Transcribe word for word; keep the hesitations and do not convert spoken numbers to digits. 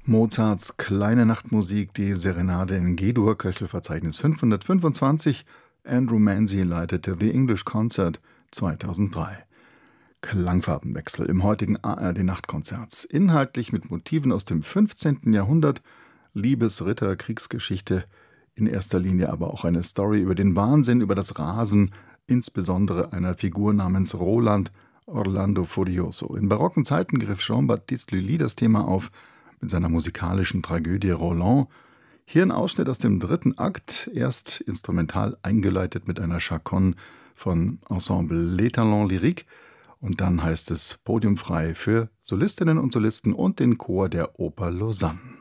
Mozarts Kleine Nachtmusik, die Serenade in G-Dur, Köchelverzeichnis fünfhundertfünfundzwanzig. Andrew Manzi leitete The English Concert zweitausenddrei. Klangfarbenwechsel im heutigen A R D-Nachtkonzerts. Inhaltlich mit Motiven aus dem fünfzehnten Jahrhundert, Liebesritter, Kriegsgeschichte, in erster Linie aber auch eine Story über den Wahnsinn, über das Rasen, insbesondere einer Figur namens Roland, Orlando Furioso. In barocken Zeiten griff Jean-Baptiste Lully das Thema auf mit seiner musikalischen Tragödie Roland. Hier ein Ausschnitt aus dem dritten Akt, erst instrumental eingeleitet mit einer Chaconne von Ensemble Les Talents Lyriques, und dann heißt es podiumfrei für Solistinnen und Solisten und den Chor der Oper Lausanne.